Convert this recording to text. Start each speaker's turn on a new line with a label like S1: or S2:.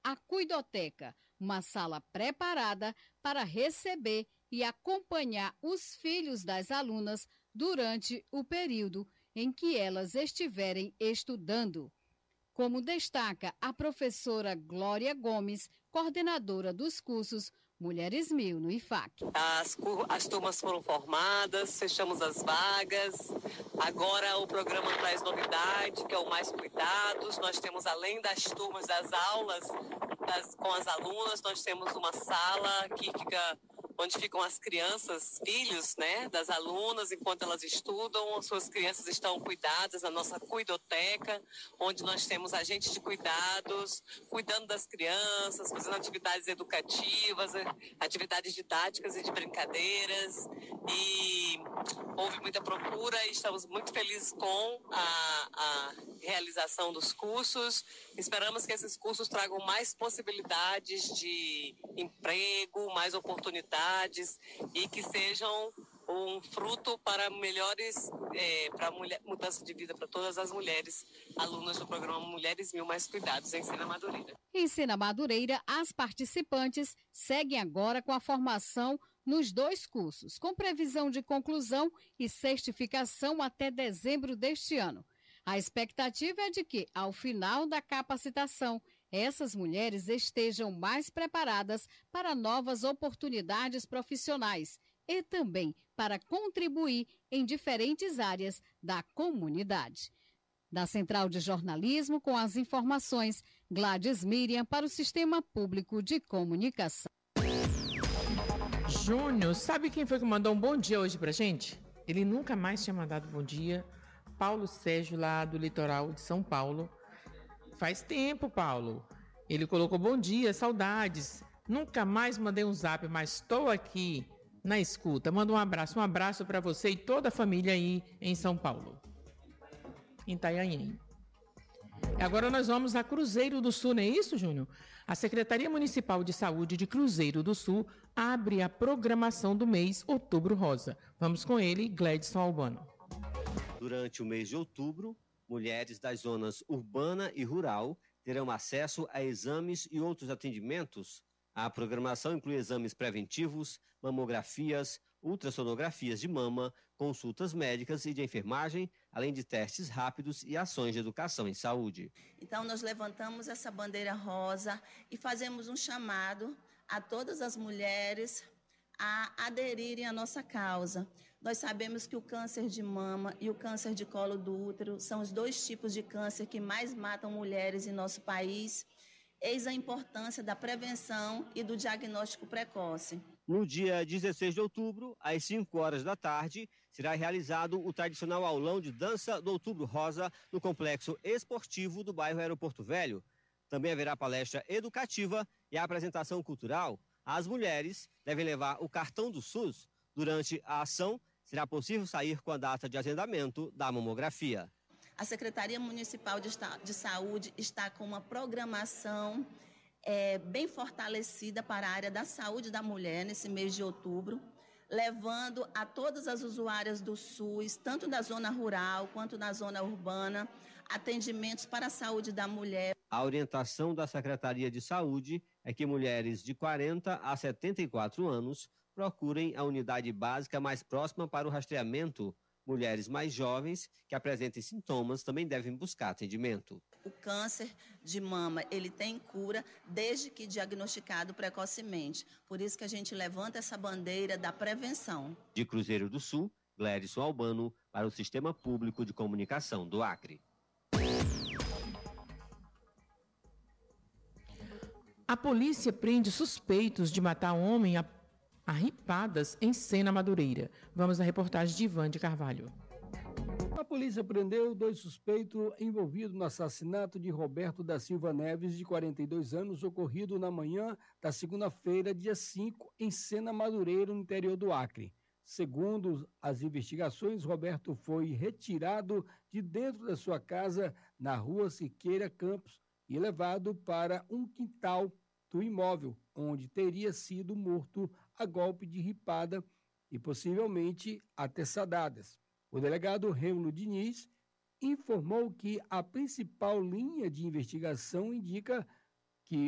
S1: a Cuidoteca, uma sala preparada para receber e acompanhar os filhos das alunas durante o período em que elas estiverem estudando. Como destaca a professora Glória Gomes, coordenadora dos cursos Mulheres 1000 no IFAC.
S2: As turmas foram formadas, fechamos as vagas. Agora o programa traz novidade, que é o Mais Cuidados. Nós temos, além das turmas das aulas com as alunas, nós temos uma sala que fica onde ficam as crianças, filhos, né, das alunas, enquanto elas estudam. Suas crianças estão cuidadas na nossa cuidoteca, onde nós temos agentes de cuidados, cuidando das crianças, fazendo atividades educativas, atividades didáticas e de brincadeiras. E houve muita procura e estamos muito felizes com a realização dos cursos. Esperamos que esses cursos tragam mais possibilidades de emprego, mais oportunidades, e que sejam um fruto para melhores, para mudança de vida para todas as mulheres alunas do programa Mulheres 1000 Mais Cuidados em Sena Madureira.
S1: Em Sena Madureira, as participantes seguem agora com a formação nos 2 cursos, com previsão de conclusão e certificação até dezembro deste ano. A expectativa é de que, ao final da capacitação, essas mulheres estejam mais preparadas para novas oportunidades profissionais e também para contribuir em diferentes áreas da comunidade. Da Central de Jornalismo, com as informações, Gladys Miriam para o Sistema Público de Comunicação.
S3: Júnior, sabe quem foi que mandou um bom dia hoje pra gente? Ele nunca mais tinha mandado bom dia. Paulo Sérgio, lá do litoral de São Paulo. Faz tempo, Paulo. Ele colocou bom dia, saudades. Nunca mais mandei um zap, mas estou aqui na escuta. Manda um abraço para você e toda a família aí em São Paulo, em Itanhaém. Agora nós vamos a Cruzeiro do Sul, não é isso, Júnior? A Secretaria Municipal de Saúde de Cruzeiro do Sul abre a programação do mês Outubro Rosa. Vamos com ele, Gledson Albano.
S4: Durante o mês de outubro, mulheres das zonas urbana e rural terão acesso a exames e outros atendimentos. A programação inclui exames preventivos, mamografias, ultrassonografias de mama, consultas médicas e de enfermagem, além de testes rápidos e ações de educação em saúde.
S5: Então, nós levantamos essa bandeira rosa e fazemos um chamado a todas as mulheres a aderirem à nossa causa. Nós sabemos que o câncer de mama e o câncer de colo do útero são os 2 tipos de câncer que mais matam mulheres em nosso país. Eis a importância da prevenção e do diagnóstico precoce.
S4: No dia 16 de outubro, às 5 horas da tarde, será realizado o tradicional aulão de dança do Outubro Rosa no Complexo Esportivo do bairro Aeroporto Velho. Também haverá palestra educativa e apresentação cultural. As mulheres devem levar o cartão do SUS. Durante a ação, será possível sair com a data de agendamento da mamografia.
S5: A Secretaria Municipal de Saúde está com uma programação bem fortalecida para a área da saúde da mulher nesse mês de outubro, levando a todas as usuárias do SUS, tanto da zona rural quanto da zona urbana, atendimentos para a saúde da mulher.
S4: A orientação da Secretaria de Saúde é que mulheres de 40 a 74 anos procurem a unidade básica mais próxima para o rastreamento. Mulheres mais jovens que apresentem sintomas também devem buscar atendimento.
S5: O câncer de mama, ele tem cura desde que diagnosticado precocemente. Por isso que a gente levanta essa bandeira da prevenção.
S4: De Cruzeiro do Sul, Gledson Albano para o Sistema Público de Comunicação do Acre.
S3: A polícia prende suspeitos de matar homem a ripadas em Sena Madureira. Vamos à reportagem de Ivan de Carvalho.
S6: A polícia prendeu 2 suspeitos envolvidos no assassinato de Roberto da Silva Neves, de 42 anos, ocorrido na manhã da segunda-feira, dia 5, em Sena Madureira, no interior do Acre. Segundo as investigações, Roberto foi retirado de dentro da sua casa na rua Siqueira Campos e levado para um quintal do imóvel, onde teria sido morto a golpe de ripada e possivelmente ateçadadas. O delegado Reulo Diniz informou que a principal linha de investigação indica